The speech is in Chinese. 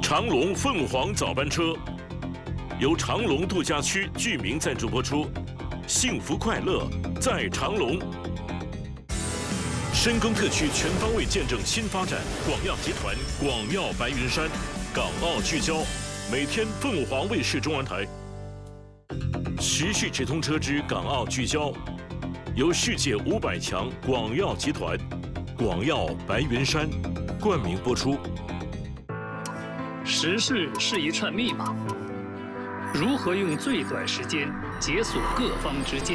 长隆凤凰早班车由长隆度假区居民赞助播出，幸福快乐在长隆。深耕特区全方位见证新发展，广药集团、广药白云山、港澳聚焦，每天凤凰卫视中文台持续直通车之港澳聚焦，由世界500强广药集团、广药白云山冠名播出。 时事是一串密码，如何用最短时间解锁各方之见？